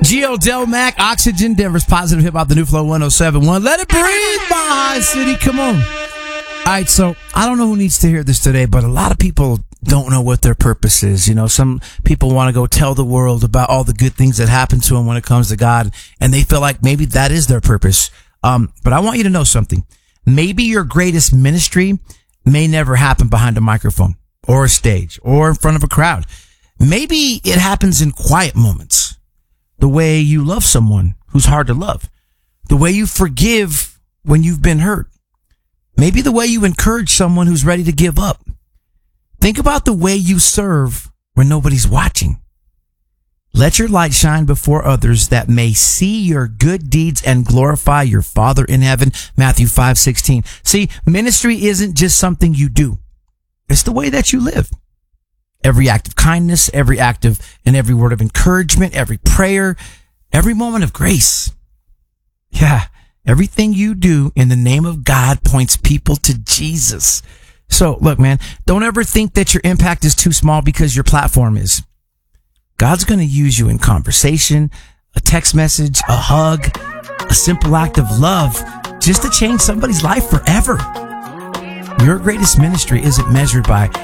Geo Del Mac, Oxygen, Denver's Positive Hip Hop, the new Flow 107.1. Let it breathe, my city. Come on. All right, so I don't know who needs to hear this today, but a lot of people don't know what their purpose is. You know, some people want to go tell the world about all the good things that happen to them when it comes to God, and they feel like maybe that is their purpose. But I want you to know something. Maybe your greatest ministry may never happen behind a microphone or a stage or in front of a crowd. Maybe it happens in quiet moments. The way you love someone who's hard to love. The way you forgive when you've been hurt. Maybe the way you encourage someone who's ready to give up. Think about the way you serve when nobody's watching. Let your light shine before others that may see your good deeds and glorify your Father in heaven. Matthew 5:16. See, ministry isn't just something you do. It's the way that you live. Every act of kindness, every act of and every word of encouragement, every prayer, every moment of grace. Yeah, everything you do in the name of God points people to Jesus. So, look, man, don't ever think that your impact is too small because your platform is. God's going to use you in conversation, a text message, a hug, a simple act of love, just to change somebody's life forever. Your greatest ministry isn't measured by